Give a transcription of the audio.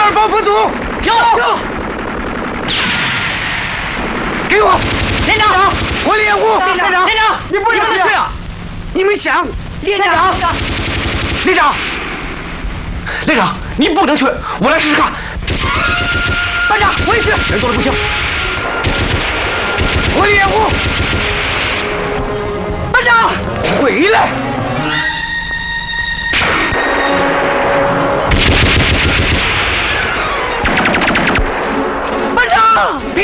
二爆风组有。 给我， 连长， 火力掩护。 连长， 你不能去啊！你们想， 连长， 你不能去，我来试试看。 班长，我也去。 人多了不行。火力掩护。 班长， 回来。 班长， 别